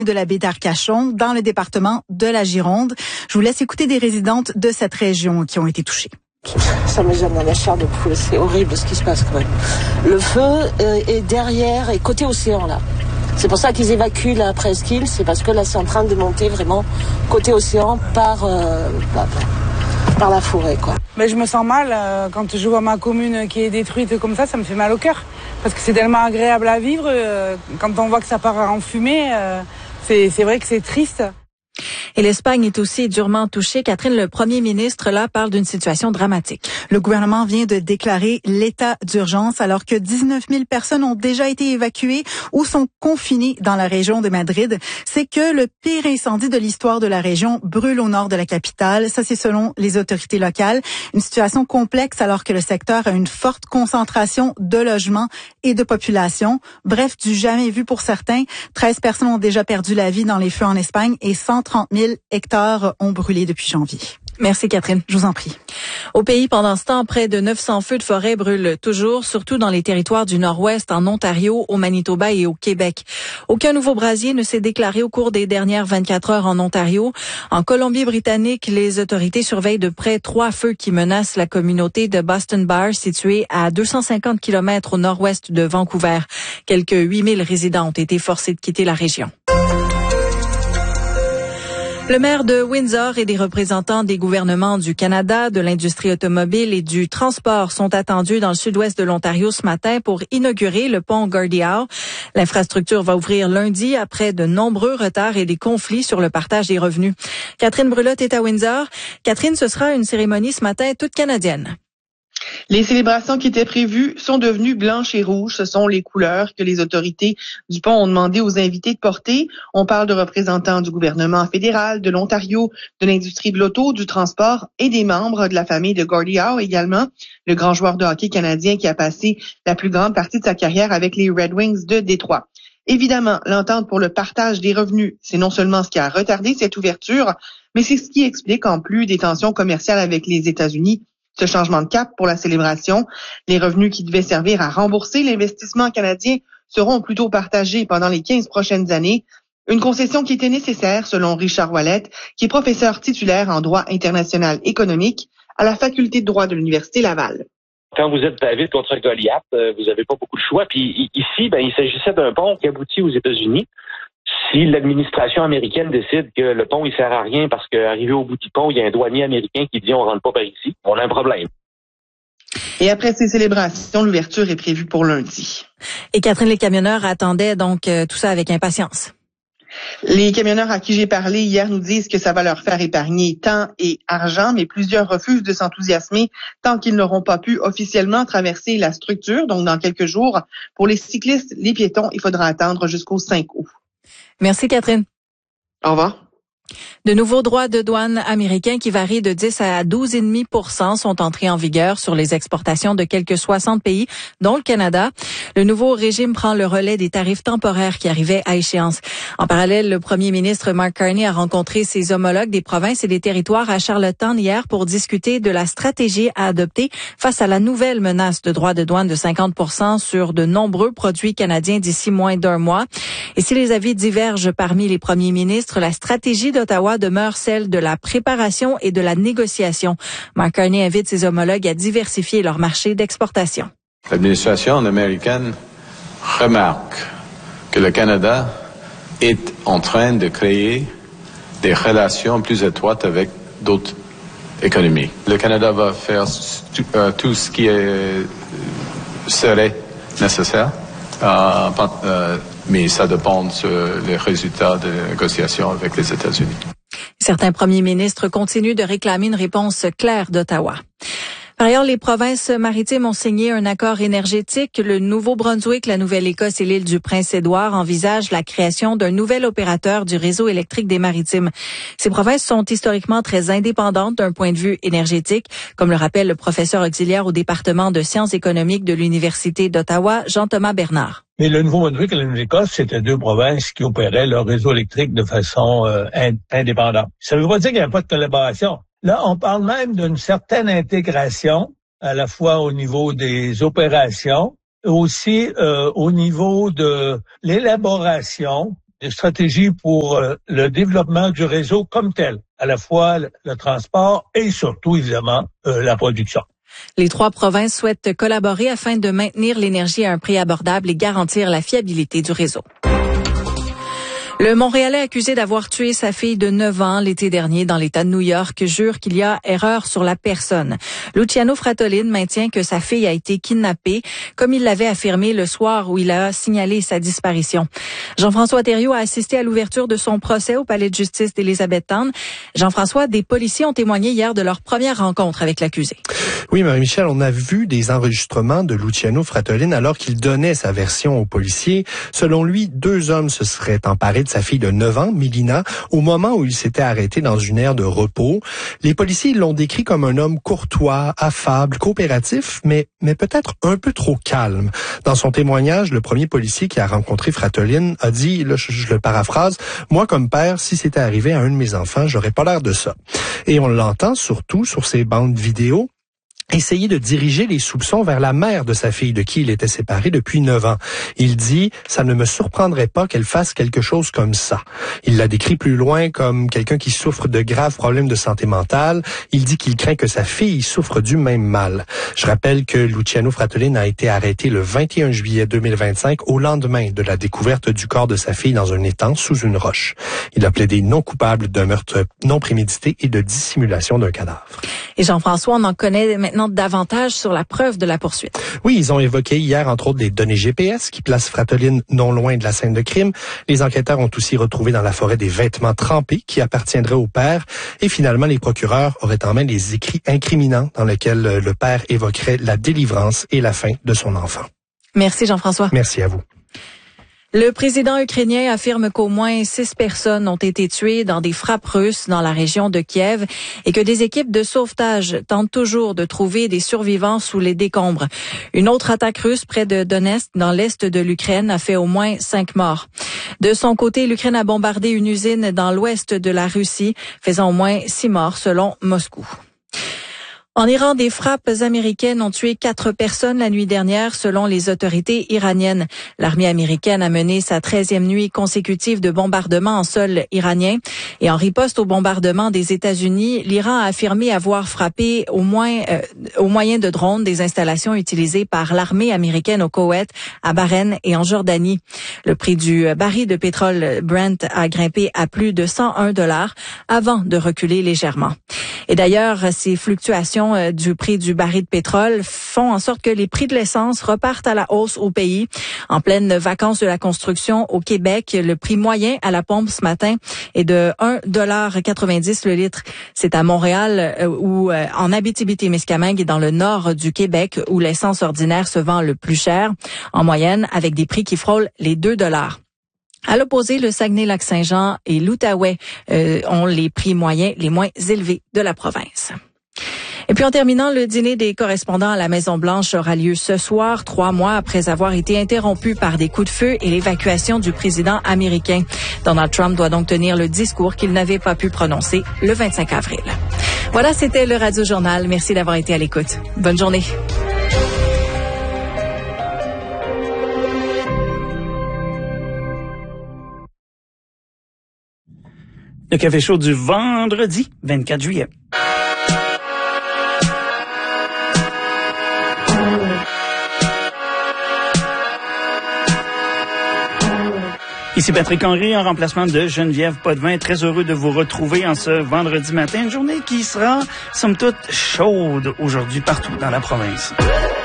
de la baie d'Arcachon, dans le département de la Gironde. Je vous laisse écouter des résidentes de cette région qui ont été touchées. Ça me gêne dans la chair de poule, c'est horrible ce qui se passe quand même. Le feu est derrière et côté océan là. C'est pour ça qu'ils évacuent la presqu'île, c'est parce que là c'est en train de monter vraiment côté océan par la forêt quoi. Mais je me sens mal quand je vois ma commune qui est détruite comme ça me fait mal au cœur. Parce que c'est tellement agréable à vivre, quand on voit que ça part en fumée, c'est vrai que c'est triste. Et l'Espagne est aussi durement touchée. Catherine, le premier ministre, là, parle d'une situation dramatique. Le gouvernement vient de déclarer l'état d'urgence alors que 19 000 personnes ont déjà été évacuées ou sont confinées dans la région de Madrid. C'est que le pire incendie de l'histoire de la région brûle au nord de la capitale. Ça, c'est selon les autorités locales. Une situation complexe alors que le secteur a une forte concentration de logements et de population. Bref, du jamais vu pour certains. 13 personnes ont déjà perdu la vie dans les feux en Espagne et 130 000 hectares ont brûlé depuis janvier. Merci Catherine, je vous en prie. Au pays, pendant ce temps, près de 900 feux de forêt brûlent toujours, surtout dans les territoires du Nord-Ouest, en Ontario, au Manitoba et au Québec. Aucun nouveau brasier ne s'est déclaré au cours des dernières 24 heures en Ontario. En Colombie-Britannique, les autorités surveillent de près 3 feux qui menacent la communauté de Boston Bar, située à 250 km au nord-ouest de Vancouver. Quelques 8000 résidents ont été forcés de quitter la région. Le maire de Windsor et des représentants des gouvernements du Canada, de l'industrie automobile et du transport sont attendus dans le sud-ouest de l'Ontario ce matin pour inaugurer le pont Gordie Howe. L'infrastructure va ouvrir lundi après de nombreux retards et des conflits sur le partage des revenus. Catherine Brulotte est à Windsor. Catherine, ce sera une cérémonie ce matin toute canadienne. Les célébrations qui étaient prévues sont devenues blanches et rouges. Ce sont les couleurs que les autorités du pont ont demandé aux invités de porter. On parle de représentants du gouvernement fédéral, de l'Ontario, de l'industrie de l'auto, du transport et des membres de la famille de Gordie Howe également, le grand joueur de hockey canadien qui a passé la plus grande partie de sa carrière avec les Red Wings de Détroit. Évidemment, l'entente pour le partage des revenus, c'est non seulement ce qui a retardé cette ouverture, mais c'est ce qui explique en plus des tensions commerciales avec les États-Unis. Ce changement de cap pour la célébration, les revenus qui devaient servir à rembourser l'investissement canadien seront plutôt partagés pendant les 15 prochaines années. Une concession qui était nécessaire, selon Richard Ouellette, qui est professeur titulaire en droit international économique à la faculté de droit de l'Université Laval. Quand vous êtes David contre Goliath, vous n'avez pas beaucoup de choix. Puis ici, il s'agissait d'un pont qui aboutit aux États-Unis. Si l'administration américaine décide que le pont il sert à rien parce qu'arrivé au bout du pont, il y a un douanier américain qui dit on rentre pas par ici, on a un problème. Et après ces célébrations, l'ouverture est prévue pour lundi. Et Catherine, les camionneurs attendaient donc tout ça avec impatience. Les camionneurs à qui j'ai parlé hier nous disent que ça va leur faire épargner temps et argent, mais plusieurs refusent de s'enthousiasmer tant qu'ils n'auront pas pu officiellement traverser la structure, donc dans quelques jours. Pour les cyclistes, les piétons, il faudra attendre jusqu'au 5 août. Merci Catherine. Au revoir. De nouveaux droits de douane américains qui varient de 10 à 12,5% sont entrés en vigueur sur les exportations de quelques 60 pays, dont le Canada. Le nouveau régime prend le relais des tarifs temporaires qui arrivaient à échéance. En parallèle, le premier ministre Mark Carney a rencontré ses homologues des provinces et des territoires à Charlottetown hier pour discuter de la stratégie à adopter face à la nouvelle menace de droits de douane de 50% sur de nombreux produits canadiens d'ici moins d'un mois. Et si les avis divergent parmi les premiers ministres, la stratégie d'Ottawa demeure celle de la préparation et de la négociation. Mark Carney invite ses homologues à diversifier leur marché d'exportation. L'administration américaine remarque que le Canada est en train de créer des relations plus étroites avec d'autres économies. Le Canada va faire tout ce qui serait nécessaire, mais ça dépend des résultats des négociations avec les États-Unis. Certains premiers ministres continuent de réclamer une réponse claire d'Ottawa. Par ailleurs, les provinces maritimes ont signé un accord énergétique. Le Nouveau-Brunswick, la Nouvelle-Écosse et l'île du Prince-Édouard envisagent la création d'un nouvel opérateur du réseau électrique des maritimes. Ces provinces sont historiquement très indépendantes d'un point de vue énergétique, comme le rappelle le professeur auxiliaire au département de sciences économiques de l'Université d'Ottawa, Jean-Thomas Bernard. Mais le Nouveau-Brunswick et la Nouvelle-Écosse, c'était deux provinces qui opéraient leur réseau électrique de façon indépendante. Ça ne veut pas dire qu'il n'y a pas de collaboration. Là, on parle même d'une certaine intégration, à la fois au niveau des opérations, aussi au niveau de l'élaboration Une stratégie pour le développement du réseau comme tel, à la fois le transport et surtout, évidemment, la production. Les 3 provinces souhaitent collaborer afin de maintenir l'énergie à un prix abordable et garantir la fiabilité du réseau. Le Montréalais accusé d'avoir tué sa fille de 9 ans l'été dernier dans l'État de New York jure qu'il y a erreur sur la personne. Luciano Fratolin maintient que sa fille a été kidnappée, comme il l'avait affirmé le soir où il a signalé sa disparition. Jean-François Thériault a assisté à l'ouverture de son procès au palais de justice d'Élisabethtown. Jean-François, des policiers ont témoigné hier de leur première rencontre avec l'accusé. Oui, Marie-Michel, on a vu des enregistrements de Luciano Fratolin alors qu'il donnait sa version aux policiers. Selon lui, 2 hommes se seraient emparés de sa fille de 9 ans, Mélina, au moment où il s'était arrêté dans une aire de repos. Les policiers l'ont décrit comme un homme courtois, affable, coopératif, mais peut-être un peu trop calme. Dans son témoignage, le premier policier qui a rencontré Fratolin a dit, là, je le paraphrase, « Moi, comme père, si c'était arrivé à un de mes enfants, j'aurais pas l'air de ça. » Et on l'entend surtout sur ces bandes vidéo essayer de diriger les soupçons vers la mère de sa fille de qui il était séparé depuis 9 ans. Il dit « Ça ne me surprendrait pas qu'elle fasse quelque chose comme ça ». Il la décrit plus loin comme quelqu'un qui souffre de graves problèmes de santé mentale. Il dit qu'il craint que sa fille souffre du même mal. Je rappelle que Luciano Fratolin a été arrêté le 21 juillet 2025 au lendemain de la découverte du corps de sa fille dans un étang sous une roche. Il a plaidé non coupable d'un meurtre non prémédité et de dissimulation d'un cadavre. Et Jean-François, on en connaît maintenant davantage sur la preuve de la poursuite. Oui, ils ont évoqué hier, entre autres, des données GPS qui placent Fratolin non loin de la scène de crime. Les enquêteurs ont aussi retrouvé dans la forêt des vêtements trempés qui appartiendraient au père. Et finalement, les procureurs auraient en main les écrits incriminants dans lesquels le père évoquerait la délivrance et la fin de son enfant. Merci Jean-François. Merci à vous. Le président ukrainien affirme qu'au moins 6 personnes ont été tuées dans des frappes russes dans la région de Kiev et que des équipes de sauvetage tentent toujours de trouver des survivants sous les décombres. Une autre attaque russe près de Donetsk, dans l'est de l'Ukraine, a fait au moins 5 morts. De son côté, l'Ukraine a bombardé une usine dans l'ouest de la Russie, faisant au moins 6 morts selon Moscou. En Iran, des frappes américaines ont tué 4 personnes la nuit dernière, selon les autorités iraniennes. L'armée américaine a mené sa 13e nuit consécutive de bombardements en sol iranien. Et en riposte au bombardement des États-Unis, l'Iran a affirmé avoir frappé au moyen de drones des installations utilisées par l'armée américaine au Koweït, à Bahreïn et en Jordanie. Le prix du baril de pétrole Brent a grimpé à plus de $101 avant de reculer légèrement. Et d'ailleurs, ces fluctuations du prix du baril de pétrole font en sorte que les prix de l'essence repartent à la hausse au pays. En pleine vacances de la construction au Québec, le prix moyen à la pompe ce matin est de 1,90 $ le litre. C'est à Montréal ou en Abitibi-Témiscamingue et dans le nord du Québec où l'essence ordinaire se vend le plus cher, en moyenne avec des prix qui frôlent les $2. À l'opposé, le Saguenay-Lac-Saint-Jean et l'Outaouais ont les prix moyens les moins élevés de la province. Et puis en terminant, le dîner des correspondants à la Maison-Blanche aura lieu ce soir, 3 mois après avoir été interrompu par des coups de feu et l'évacuation du président américain. Donald Trump doit donc tenir le discours qu'il n'avait pas pu prononcer le 25 avril. Voilà, c'était le Radio Journal. Merci d'avoir été à l'écoute. Bonne journée. Le Café Chaud du vendredi 24 juillet. Ici Patrick Henry en remplacement de Geneviève Potvin. Très heureux de vous retrouver en ce vendredi matin. Une journée qui sera, somme toute, chaude aujourd'hui partout dans la province.